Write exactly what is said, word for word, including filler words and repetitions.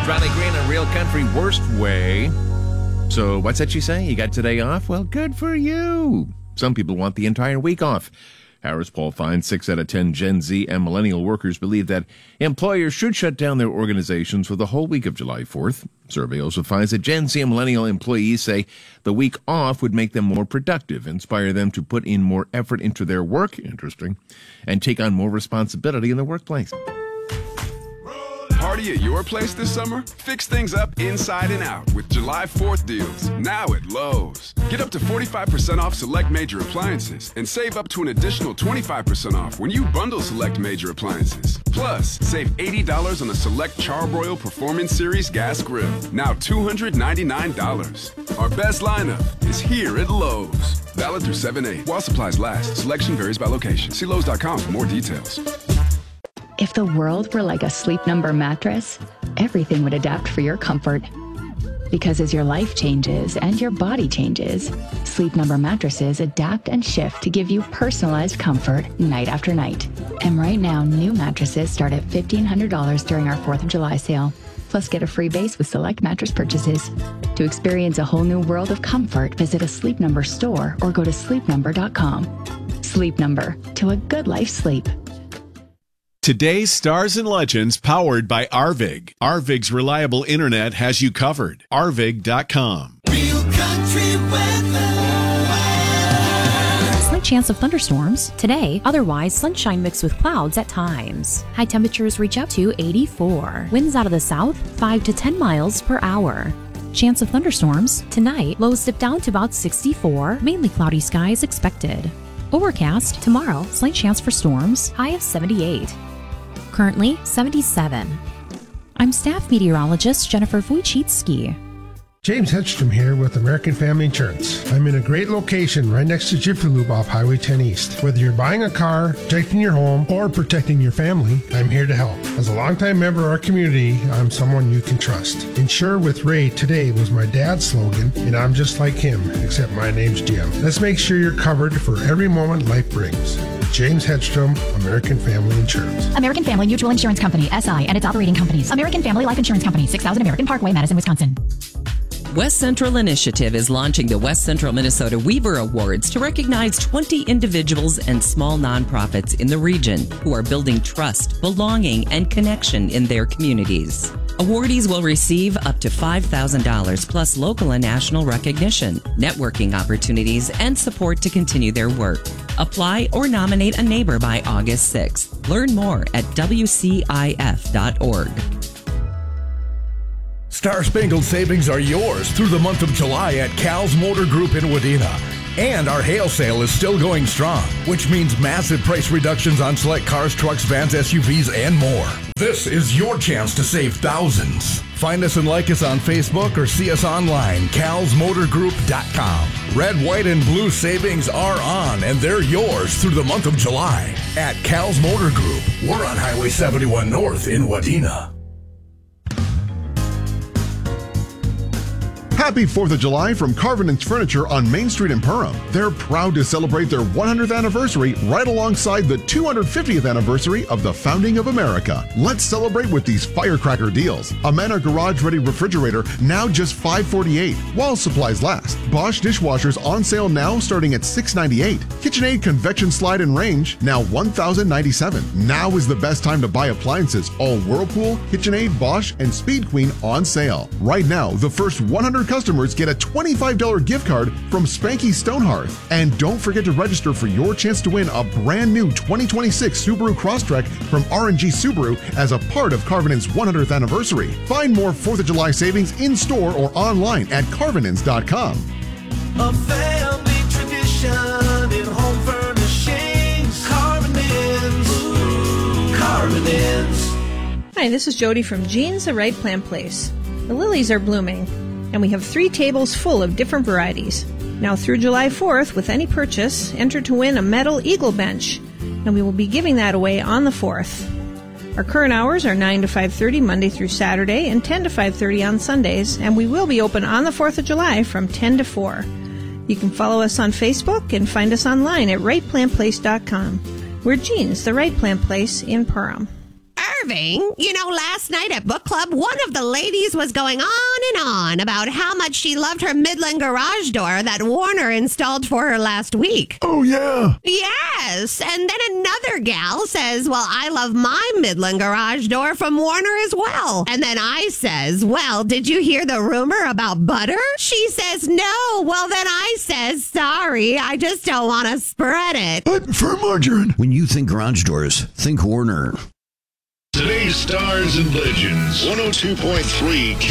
Riley Green and Real Country Worst Way. So what's that you say? You got today off? Well, good for you. Some people want the entire week off. Harris poll finds six out of ten Gen Z and millennial workers believe that employers should shut down their organizations for the whole week of July fourth. Survey also finds that Gen Z and millennial employees say the week off would make them more productive, inspire them to put in more effort into their work, interesting, and take on more responsibility in the workplace. Party at your place this summer? Fix things up inside and out with July fourth deals, now at Lowe's. Get up to forty-five percent off select major appliances and save up to an additional twenty-five percent off when you bundle select major appliances. Plus, save eighty dollars on a select Charbroil Performance Series gas grill, now two hundred ninety-nine dollars. Our best lineup is here at Lowe's. Valid through seven eight. While supplies last, selection varies by location. See Lowe's dot com for more details. If the world were like a Sleep Number mattress, everything would adapt for your comfort. Because as your life changes and your body changes, Sleep Number mattresses adapt and shift to give you personalized comfort night after night. And right now, new mattresses start at fifteen hundred dollars during our fourth of July sale. Plus, get a free base with select mattress purchases. To experience a whole new world of comfort, visit a Sleep Number store or go to sleep number dot com. Sleep Number, to a good life sleep. Today's Stars and Legends, powered by Arvig. Arvig's reliable internet has you covered. arvig dot com. Real country weather. Slight chance of thunderstorms today. Otherwise, sunshine mixed with clouds at times. High temperatures reach up to eighty-four. Winds out of the south, five to ten miles per hour. Chance of thunderstorms tonight. Lows dip down to about sixty-four. Mainly cloudy skies expected. Overcast tomorrow. Slight chance for storms. High of seventy-eight. Currently seventy-seven. I'm staff meteorologist Jennifer Wojcicki. James Hedstrom here with American Family Insurance. I'm in a great location right next to Jiffy Lube off Highway ten East. Whether you're buying a car, protecting your home, or protecting your family, I'm here to help. As a longtime member of our community, I'm someone you can trust. Insure with Ray today was my dad's slogan, and I'm just like him, except my name's Jim. Let's make sure you're covered for every moment life brings. James Hedstrom, American Family Insurance. American Family Mutual Insurance Company, S I, and its operating companies. American Family Life Insurance Company, six thousand American Parkway, Madison, Wisconsin. West Central Initiative is launching the West Central Minnesota Weaver Awards to recognize twenty individuals and small nonprofits in the region who are building trust, belonging, and connection in their communities. Awardees will receive up to five thousand dollars plus local and national recognition, networking opportunities, and support to continue their work. Apply or nominate a neighbor by August sixth. Learn more at w c i f dot org. Star Spangled savings are yours through the month of July at Cal's Motor Group in Wadena. And our hail sale is still going strong, which means massive price reductions on select cars, trucks, vans, S U Vs, and more. This is your chance to save thousands. Find us and like us on Facebook or see us online, cals motor group dot com. Red, white, and blue savings are on, and they're yours through the month of July. At Cal's Motor Group, we're on Highway seventy-one North in Wadena. Happy fourth of July from Carvinen's Furniture on Main Street in Perham. They're proud to celebrate their one hundredth anniversary right alongside the two hundred fiftieth anniversary of the founding of America. Let's celebrate with these firecracker deals. A Manor Garage Ready refrigerator now just five forty-eight while supplies last. Bosch dishwashers on sale now starting at six ninety-eight. KitchenAid convection slide and range now one thousand ninety-seven. Now is the best time to buy appliances. All Whirlpool, KitchenAid, Bosch, and Speed Queen on sale. Right now, the first one hundred customers get a twenty-five dollars gift card from Spanky Stonehearth. And don't forget to register for your chance to win a brand new twenty twenty-six Subaru Crosstrek from R and G Subaru as a part of Carvinen's one hundredth anniversary. Find more fourth of July savings in store or online at carvinens dot com. A family tradition in home furnishings. Carvinens. Ooh, Carvinens. Hi, this is Jody from Jean's The Right Plant Place. The lilies are blooming, and we have three tables full of different varieties. Now through July fourth, with any purchase, enter to win a metal Eagle bench, and we will be giving that away on the fourth. Our current hours are nine to five thirty Monday through Saturday and ten to five thirty on Sundays, and we will be open on the fourth of July from ten to four. You can follow us on Facebook and find us online at right plant place dot com. We're Jean's, The Right Plant Place in Perham. unnerving. You know, last night at book club, one of the ladies was going on and on about how much she loved her Midland garage door that Warner installed for her last week. Oh, yeah. Yes. And then another gal says, well, I love my Midland garage door from Warner as well. And then I says, well, did you hear the rumor about butter? She says, no. Well, then I says, sorry, I just don't want to spread it. I prefer margarine. When you think garage doors, think Warner. Today's Stars and Legends, one oh two point three